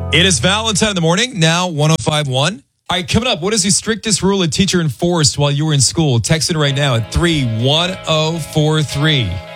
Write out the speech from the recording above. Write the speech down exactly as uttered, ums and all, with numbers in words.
It is Valentine in the morning, now one oh five point one. All right, coming up, what is the strictest rule a teacher enforced while you were in school? Text it right now at three one oh four three.